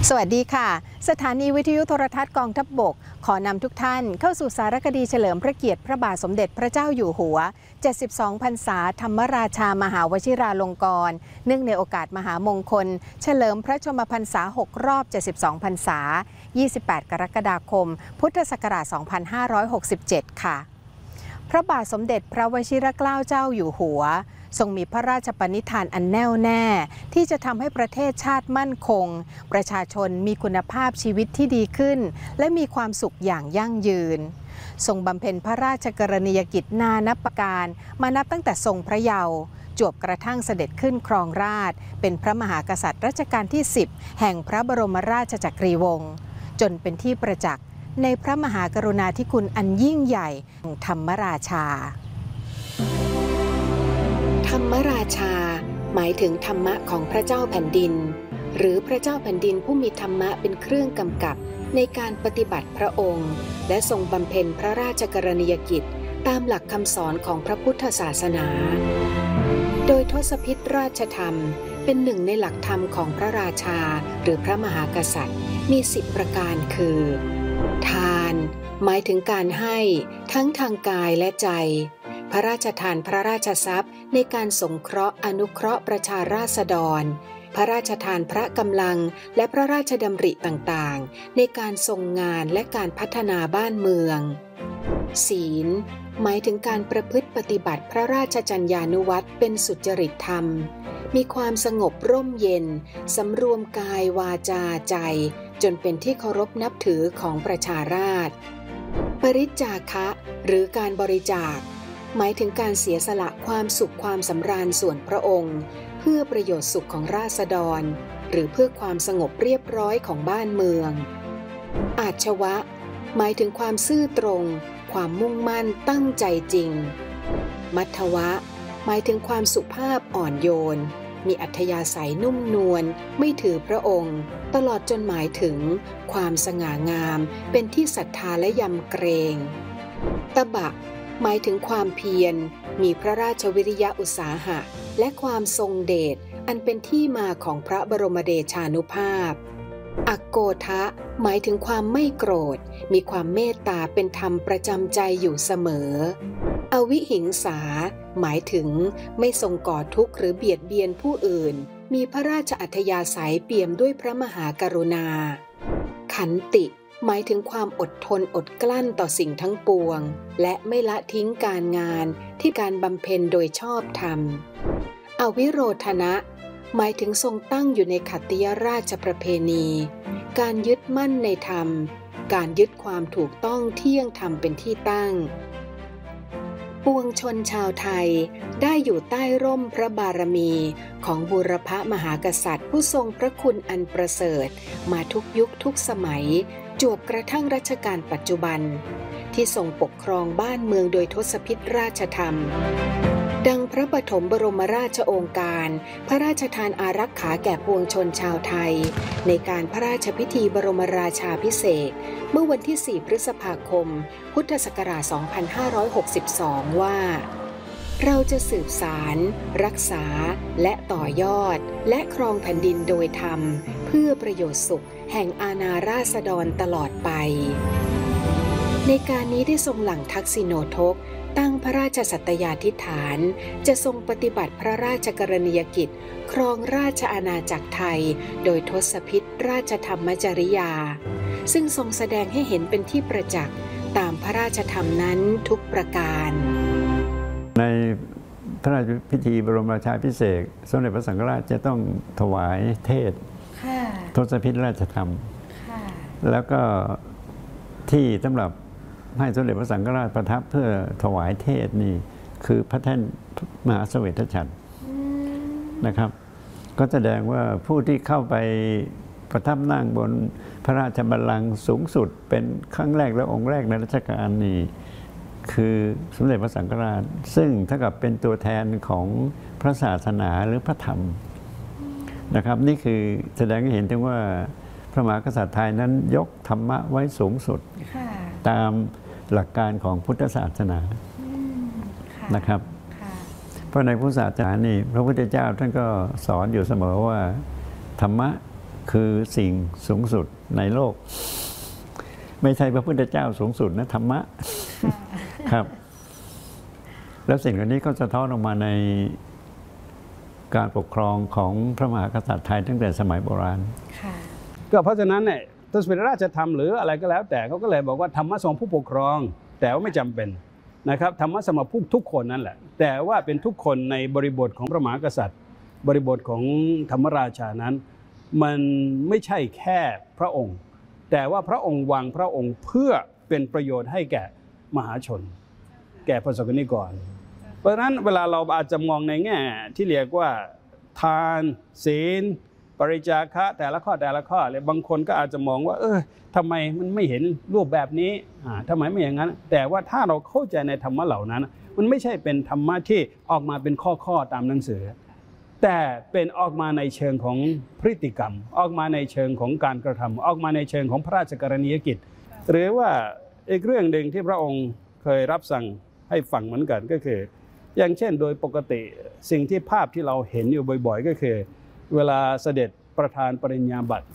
สวัสดีค่ะสถานีวิทยุโทรทัศน์กองทัพบกขอนำทุกท่านเข้าสู่สารคดีเฉลิมพระเกียรติพระบาทสมเด็จพระเจ้าอยู่หัว72 พรรษาธรรมราชามหาวชิราลงกรณ์เนื่องในโอกาสมหามงคลเฉลิมพระชนมพรรษา6 รอบ72 พรรษา28 กรกฎาคมพุทธศักราช 2567 ค่ะพระบาทสมเด็จพระวชิรเกล้าเจ้าอยู่หัวทรงมีพระราชปณิธานอันแน่วแน่ที่จะทำให้ประเทศชาติมั่นคงประชาชนมีคุณภาพชีวิตที่ดีขึ้นและมีความสุขอย่างยั่งยืนทรงบำเพ็ญพระราชกรณียกิจนานับประการมานับตั้งแต่ทรงพระเยาว์จวบกระทั่งเสด็จขึ้นครองราชย์เป็นพระมหากษัตริย์รัชกาลที่ 10 แห่งพระบรมราชจักรีวงศ์จนเป็นที่ประจักษ์ในพระมหากรุณาธิคุณอันยิ่งใหญ่ของธรรมราชาธรรมราชาหมายถึงธรรมะของพระเจ้าแผ่นดินหรือพระเจ้าแผ่นดินผู้มีธรรมะเป็นเครื่องกำกับในการปฏิบัติพระองค์และทรงบำเพ็ญพระราชกรณียกิจตามหลักคำสอนของพระพุทธศาสนาโดยทศพิธราชธรรมเป็นหนึ่งในหลักธรรมของพระราชาหรือพระมหากษัตริย์มี10 ประการคือทานหมายถึงการให้ทั้งทางกายและใจพระราชทานพระราชทรัพย์ในการสงเคราะห์อนุเคราะห์ประชาราษฎรพระราชทานพระกำลังและพระราชดำริต่างๆในการทรงงานและการพัฒนาบ้านเมืองศีลหมายถึงการประพฤติปฏิบัติพระราชจรรยานุวัตรเป็นสุจริตธรรมมีความสงบร่มเย็นสำรวมกายวาจาใจจนเป็นที่เคารพนับถือของประชาราษฎร์ปริจจาคะหรือการบริจาคหมายถึงการเสียสละความสุขความสำราญส่วนพระองค์เพื่อประโยชน์สุขของราษฎรหรือเพื่อความสงบเรียบร้อยของบ้านเมืองอาชวะหมายถึงความซื่อตรงความมุ่งมั่นตั้งใจจริงมัทวะหมายถึงความสุภาพอ่อนโยนมีอัธยาศัยนุ่มนวลไม่ถือพระองค์ตลอดจนหมายถึงความสง่างามเป็นที่ศรัทธาและยำเกรงตบะหมายถึงความเพียรมีพระราชวิริยะอุตสาหะและความทรงเดชอันเป็นที่มาของพระบรมเดชานุภาพอโกทะหมายถึงความไม่โกรธมีความเมตตาเป็นธรรมประจำใจอยู่เสมออวิหิงสาหมายถึงไม่ทรงก่อทุกข์หรือเบียดเบียนผู้อื่นมีพระราชอัธยาศัยเปี่ยมด้วยพระมหากรุณาขันติหมายถึงความอดทนอดกลั้นต่อสิ่งทั้งปวงและไม่ละทิ้งการงานที่การบำเพ็ญโดยชอบธรรมอวิโรธนะหมายถึงทรงตั้งอยู่ในขัตติยราชประเพณีการยึดมั่นในธรรมการยึดความถูกต้องเที่ยงธรรมเป็นที่ตั้งปวงชนชาวไทยได้อยู่ใต้ร่มพระบารมีของบูรพมหากษัตริย์ผู้ทรงพระคุณอันประเสริฐมาทุกยุคทุกสมัยจวบกระทั่งรัชกาลปัจจุบันที่ทรงปกครองบ้านเมืองโดยทศพิธราชธรรมดังพระปฐมบรมราชโองการพระราชทานอารักขาแก่ปวงชนชาวไทยในการพระราชพิธีบรมราชาภิเษกเมื่อวันที่ 4 พฤษภาคม พุทธศักราช 2562 ว่าเราจะสืบสารรักษาและต่อยอดและครองแผ่นดินโดยธรรมเพื่อประโยชน์สุขแห่งอาณาราษฎรตลอดไปในการนี้ได้ทรงหลั่งทักษิโนทกตั้งพระราชสัตยาธิษฐานจะทรงปฏิบัติพระราชกรณียกิจครองราชอาณาจักรไทยโดยทศพิธราชธรรมจริยาซึ่งทรงแสดงให้เห็นเป็นที่ประจักษ์ตามพระราชธรรมนั้นทุกประการในพระราชพิธีบรมราชาภิเษกสมเด็จพระสังฆราชจะต้องถวายเทศทศพิธราชธรรมแล้วก็ที่สำหรับให้สมเด็จพระสังฆราชประทับเพื่อถวายเทศนี่คือพระแท่นมหาเสวตฉัตรนะครับก็แสดงว่าผู้ที่เข้าไปประทับนั่งบนพระราชบัลลังก์สูงสุดเป็นครั้งแรกและองค์แรกในรัชกาลนี้คือสมเด็จพระสังฆราชซึ่งเท่ากับเป็นตัวแทนของพระศาสนาหรือพระธรรมนะครับนี่คือแสดงให้เห็นถึงว่าพระมหากษัตริย์ไทยนั้นยกธรรมะไว้สูงสุดตามหลักการของพุทธศาสนานะครับเพราะในพุทธศาสนานี่พระพุทธเจ้าท่านก็สอนอยู่เสมอว่าธรรมะคือสิ่งสูงสุดในโลกไม่ใช่พระพุทธเจ้าสูงสุดนะธรรมะครับแล้วสิ่งเหล่านี้ก็สะท้อนออกมาในการปกครองของพระมหากษัตริย์ไทยตั้งแต่สมัยโบราณก็เพราะฉะนั้นเนี่ยทศพิธราชธรรมหรืออะไรก็แล้วแต่เขาก็เลยบอกว่าธรรมะสำหรับผู้ปกครองแต่ว่าไม่จำเป็นนะครับธรรมะสำหรับทุกคนนั่นแหละแต่ว่าเป็นทุกคนในบริบทของพระมหากษัตริย์บริบทของธรรมราชานั้นมันไม่ใช่แค่พระองค์แต่ว่าพระองค์วางพระองค์เพื่อเป็นประโยชน์ให้แก่มหาชนแก่ประสบนิกรเพราะฉะนั้นเวลาเราอาจจะมองในแง่ที่เรียกว่าทานศีลปริจาคะแต่ละข้อเลยบางคนก็อาจจะมองว่าทำไมมันไม่เห็นรูปแบบนี้ทำไมไม่อย่างนั้นแต่ว่าถ้าเราเข้าใจในธรรมะเหล่านั้นมันไม่ใช่เป็นธรรมะที่ออกมาเป็นข้อตามหนังสือแต่เป็นออกมาในเชิงของพฤติกรรมออกมาในเชิงของการกระทำออกมาในเชิงของพระราชกรณียกิจหรือว่าอีกเรื่องหนึ่งที่พระองค์เคยรับสั่งให้ฟังเหมือนกันก็คืออย่างเช่นโดยปกติสิ่งที่ภาพที่เราเห็นอยู่บ่อยๆก็คือเวลาเสด็จประธานปริญญาบัตร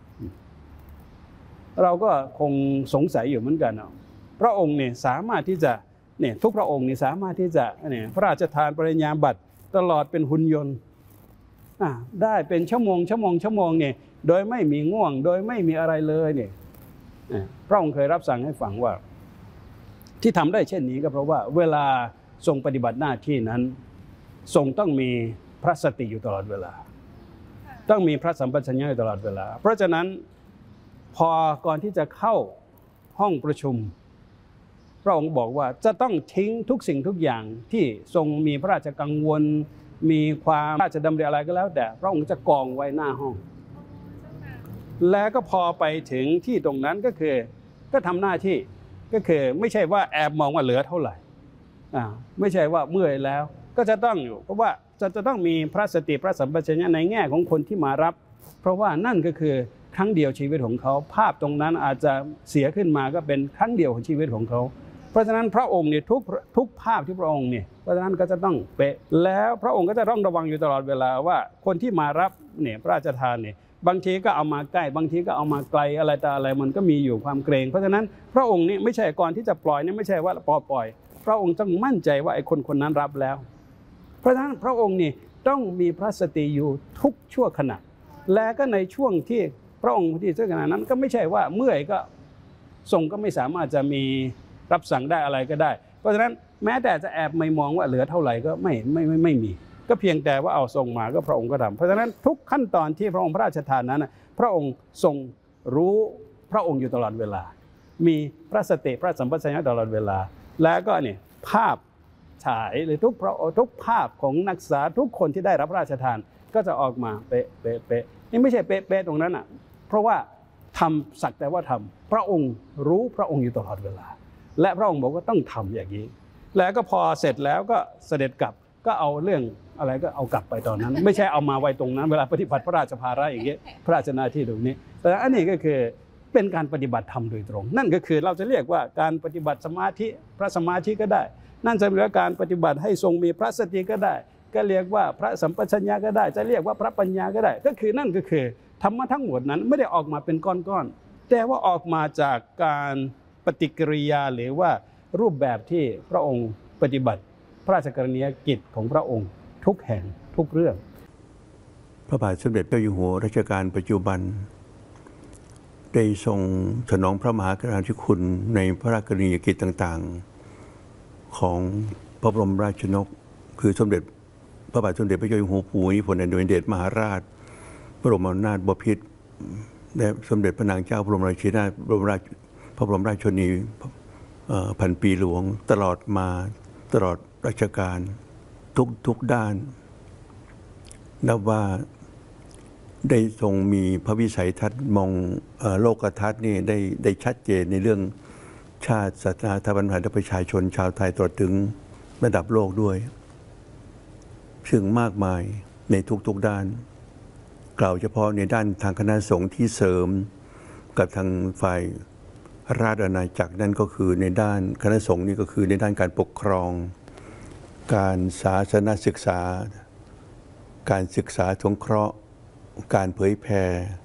เราก็คงสงสัยอยู่เหมือนกันพระองค์เนี่ยสามารถที่จะทุกพระองค์เนี่ยสามารถที่จะพระราชทานปริญญาบัตรตลอดเป็นหุ่นยนต์ได้เป็นชั่วโมงเนี่ยโดยไม่มีง่วงโดยไม่มีอะไรเลยเนี่ยพระองค์เคยรับสั่งให้ฟังว่าที่ทำได้เช่นนี้ก็เพราะว่าเวลาทรงปฏิบัติหน้าที่นั้นทรงต้องมีพระสติอยู่ตลอดเวลาต้องมีพระสัมปชัญญะอยู่ตลอดเวลาเพราะฉะนั้นพอก่อนที่จะเข้าห้องประชุมพระองค์บอกว่าจะต้องทิ้งทุกสิ่งทุกอย่างที่ทรงมีพระราชกังวลมีความราชดำริอะไรก็แล้วแต่พระองค์จะกองไว้หน้าห้องแล้วก็พอไปถึงที่ตรงนั้นก็ทำหน้าที่ก็คือไม่ใช่ว่าแอบมองว่าเหลือเท่าไหร่ไม่ใช่ว่าเมื่อยแล้วก็จะต้องอยู่เพราะว่าจะต้องมีพระสติพระสัมปชัญญะในแง่ของคนที่มารับเพราะว่านั่นก็คือครั้งเดียวชีวิตของเขาภาพตรงนั้นอาจจะเสียขึ้นมาก็เป็นครั้งเดียวของชีวิตของเขาเพราะฉะนั้นพระองค์เนี่ยทุกภาพที่พระองค์เนี่ยเพราะฉะนั้นก็จะต้องเป๊ะแล้วพระองค์ก็จะต้องระวังอยู่ตลอดเวลาว่าคนที่มารับเนี่ยพระราชทานเนี่ยบางทีก็เอามาใกล้บางทีก็เอามาไกลอะไรแต่อะไรมันก็มีอยู่ความเกรงเพราะฉะนั้นพระองค์นี่ไม่ใช่ก่อนที่จะปล่อยนี่ไม่ใช่ว่าปล่อยพระองค์ต้องมั่นใจว่าไอ้คนนั้นรับแล้วเพราะฉะนั้นพระองค์นี่ต้องมีพระสติอยู่ทุกชั่วขณะและก็ในช่วงที่พระองค์ที่ชั่วขณะนั้นก็ไม่ใช่ว่าเมื่อยก็ทรงก็ไม่สามารถจะมีรับสั่งได้อะไรก็ได้เพราะฉะนั้นแม้แต่จะแอบไม่มองว่าเหลือเท่าไหร่ก็ไม่มีก็เพียงแต่ว่าเอาทรงมาก็พระองค์ก็ทำเพราะฉะนั้นทุกขั้นตอนที่พระองค์พระราชทานนั้นพระองค์ทรงรู้พระองค์อยู่ตลอดเวลามีพระสติพระสัมปชัญญะตลอดเวลาแล้วก็เนี่ยภาพฉายหรือทุกภาพของนักศึกษาทุกคนที่ได้รับพระราชทานก็จะออกมาเป๊ะนี่ไม่ใช่เป๊ะตรงนั้นเพราะว่าทำสักแต่ว่าทำพระองค์รู้พระองค์อยู่ตลอดเวลาและพระองค์บอกว่าต้องทำอย่างนี้แล้วก็พอเสร็จแล้วก็เสด็จกลับก็เอาเรื่องอะไรก็เอากลับไปตอนนั้นไม่ใช่เอามาไว้ตรงนั้นเวลาปฏิบัติพระราชภาระอย่างนี้พระราชหน้าที่ตรงนี้แต่อันนี้ก็คือเป็นการปฏิบัติธรรมโดยตรงนั่นก็คือเราจะเรียกว่าการปฏิบัติสมาธิพระสมาธิก็ได้นั่นจะเป็นการปฏิบัติให้ทรงมีพระสติก็ได้ก็เรียกว่าพระสัมปชัญญะก็ได้จะเรียกว่าพระปัญญาก็ได้ก็คือนั่นก็คือธรรมะทั้งหมดนั้นไม่ได้ออกมาเป็นก้อนๆแต่ว่าออกมาจากการปฏิกิริยาหรือว่ารูปแบบที่พระองค์ปฏิบัติพระราชกรณียกิจของพระองค์ทุกแห่งทุกเรื่องพระบาทสมเด็จพระเจ้าอยู่หัวรัชกาลปัจจุบันได้ทรงสนองพระมหากรุณาธิคุณในพระราชกรณียกิจต่างๆของพระบรมราชชนกคือสมเด็จพระบาทสมเด็จพระเจ้าอยู่หัวภูมิพลอดุลยเดชมหาราชบรมนาถบพิตรและสมเด็จพระนางเจ้าพระบรมราชินีนาถพระบรมราชชนนีพันปีหลวงตลอดราชการทุกด้านนับว่าได้ทรงมีพระวิสัยทัศน์มองโลกทัศน์นี่ได้ชัดเจนในเรื่องชาติศาสนาธรรมและประชาชนชาวไทยตลอดถึงระดับโลกด้วยซึ่งมากมายในทุกด้านกล่าวเฉพาะในด้านทางคณะสงฆ์ที่เสริมกับทางฝ่ายราชอาณาจักรนั่นก็คือในด้านคณะสงฆ์นี่ก็คือในด้านการปกครองการศาสนศึกษาการศึกษาสงเคราะห์การเผยแผ่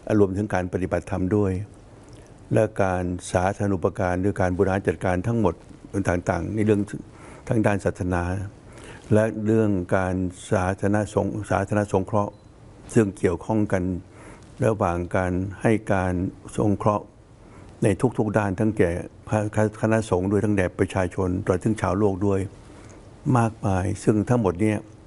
รวมถึงการปฏิบัติธรรมด้วย และการสาธารณูปการด้วยการบริหารจัดการทั้งหมดต่างๆในเรื่องทั้งด้านศาสนา และเรื่องการสาธารณสงเคราะห์ซึ่งเกี่ยวข้องกันระหว่างการให้การสงเคราะห์ในทุกๆด้านทั้งแก่คณะสงฆ์ด้วยทั้งแด่ประชาชนตลอดถึงชาวโลกด้วยมากมายซึ่งทั้งหมดนี้